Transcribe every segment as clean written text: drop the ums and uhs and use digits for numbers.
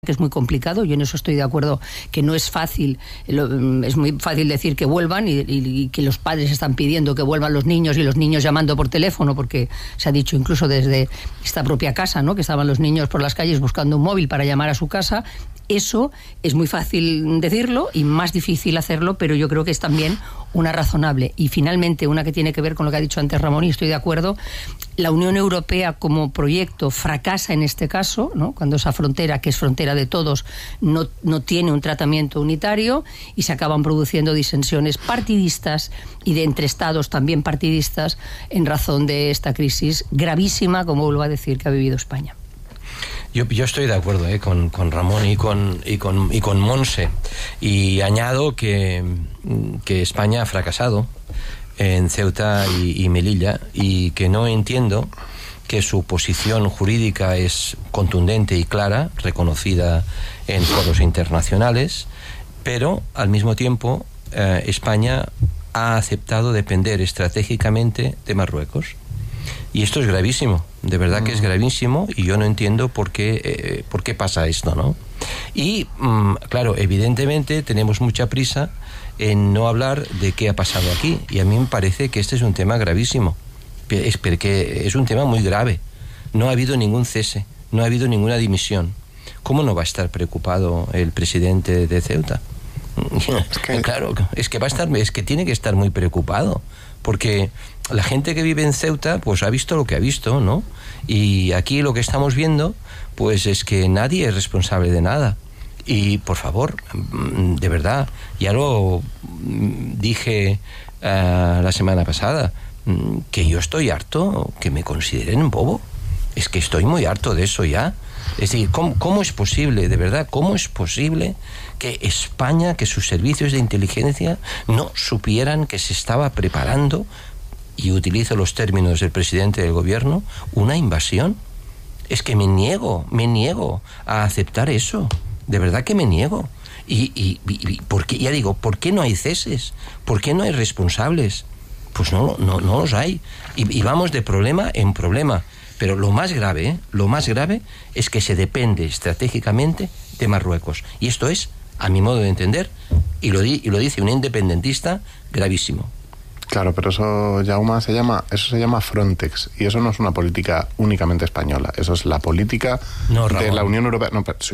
que es muy complicado. Yo en eso estoy de acuerdo, que no es fácil. Es muy fácil decir que vuelvan y que los padres están pidiendo que vuelvan los niños y los niños llamando por teléfono, porque se ha dicho incluso desde esta propia casa, ¿no?, que estaban los niños por las calles buscando un móvil para llamar a su casa. Eso es muy fácil decirlo y más difícil hacerlo, pero yo creo que es también una razonable. Y finalmente, una que tiene que ver con lo que ha dicho antes Ramón, y estoy de acuerdo, la Unión Europea como proyecto fracasa en este caso, ¿no?, cuando esa frontera, que es frontera de todos, no tiene un tratamiento unitario y se acaban produciendo disensiones partidistas y de entre estados también partidistas en razón de esta crisis gravísima, como vuelvo a decir, que ha vivido España. Yo estoy de acuerdo con Ramón y con Monse, y añado que España ha fracasado en Ceuta y Melilla, y que no entiendo que su posición jurídica es contundente y clara, reconocida en foros internacionales, pero al mismo tiempo España ha aceptado depender estratégicamente de Marruecos. Y esto es gravísimo, de verdad que es gravísimo, y yo no entiendo por qué pasa esto, ¿no? Y, claro, evidentemente tenemos mucha prisa en no hablar de qué ha pasado aquí, y a mí me parece que este es un tema gravísimo, porque es un tema muy grave. No ha habido ningún cese, no ha habido ninguna dimisión. ¿Cómo no va a estar preocupado el presidente de Ceuta? Claro, es que tiene que estar muy preocupado, porque la gente que vive en Ceuta pues ha visto lo que ha visto, ¿no? Y aquí lo que estamos viendo pues es que nadie es responsable de nada. Y por favor, de verdad, ya lo dije la semana pasada, que yo estoy harto que me consideren bobo. Es que estoy muy harto de eso ya. Es decir, ¿cómo es posible, de verdad, cómo es posible que España, que sus servicios de inteligencia no supieran que se estaba preparando, y utilizo los términos del presidente del gobierno, una invasión? Es que me niego a aceptar eso, de verdad que me niego. Y ¿por qué? Ya digo, ¿por qué no hay ceses? ¿Por qué no hay responsables? Pues no los hay, y vamos de problema en problema. Pero lo más grave es que se depende estratégicamente de Marruecos. Y esto es, a mi modo de entender, y lo dice un independentista, gravísimo. Claro, pero eso, Jaume, se llama Frontex, y eso no es una política únicamente española, eso es la política de la Unión Europea. No, sí,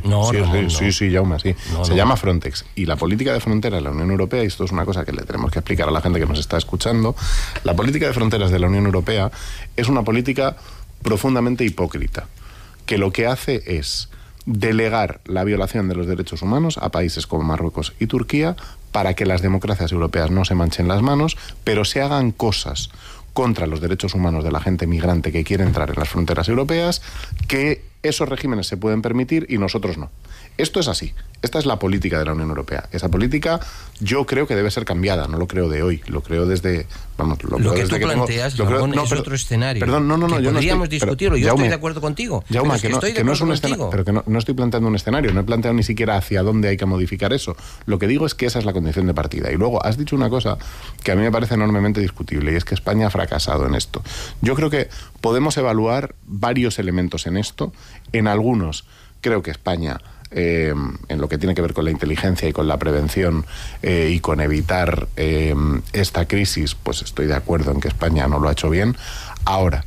Jaume, sí. Se llama Frontex, y la política de frontera de la Unión Europea, y esto es una cosa que le tenemos que explicar a la gente que nos está escuchando, la política de fronteras de la Unión Europea es una política profundamente hipócrita, que lo que hace es delegar la violación de los derechos humanos a países como Marruecos y Turquía, para que las democracias europeas no se manchen las manos, pero se hagan cosas contra los derechos humanos de la gente migrante que quiere entrar en las fronteras europeas, que esos regímenes se pueden permitir y nosotros no. Esto es así. Esta es la política de la Unión Europea. Esa política yo creo que debe ser cambiada, no lo creo de hoy, lo creo desde... Lo que tú planteas, Ramón, es otro escenario. Perdón, no, yo podríamos discutirlo. Yo estoy de acuerdo contigo. Jaume, que no es un escenario, pero que no estoy planteando un escenario, no he planteado ni siquiera hacia dónde hay que modificar eso. Lo que digo es que esa es la condición de partida. Y luego has dicho una cosa que a mí me parece enormemente discutible, y es que España ha fracasado en esto. Yo creo que podemos evaluar varios elementos en esto. En algunos creo que España, en lo que tiene que ver con la inteligencia y con la prevención y con evitar esta crisis, pues estoy de acuerdo en que España no lo ha hecho bien. Ahora,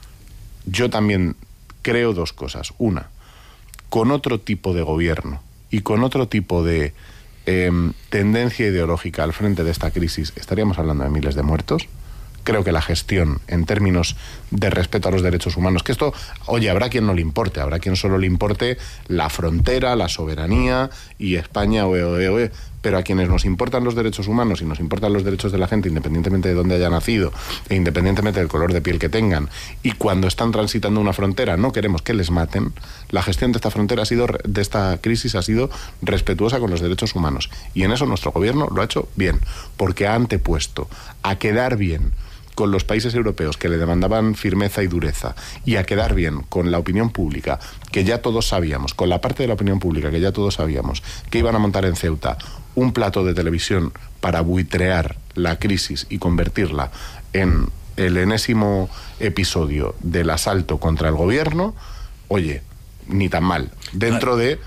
yo también creo dos cosas. Una, con otro tipo de gobierno y con otro tipo de tendencia ideológica al frente de esta crisis, estaríamos hablando de miles de muertos. Creo que la gestión, en términos de respeto a los derechos humanos, que esto, oye, habrá quien no le importe, habrá quien solo le importe la frontera, la soberanía y España, pero a quienes nos importan los derechos humanos y nos importan los derechos de la gente, independientemente de dónde haya nacido e independientemente del color de piel que tengan, y cuando están transitando una frontera no queremos que les maten, la gestión de esta frontera de esta crisis ha sido respetuosa con los derechos humanos, y en eso nuestro gobierno lo ha hecho bien, porque ha antepuesto a quedar bien con los países europeos que le demandaban firmeza y dureza, y a quedar bien con la opinión pública, que ya todos sabíamos, con la parte de la opinión pública que ya todos sabíamos, que iban a montar en Ceuta un plato de televisión para buitrear la crisis y convertirla en el enésimo episodio del asalto contra el gobierno, oye, ni tan mal, dentro de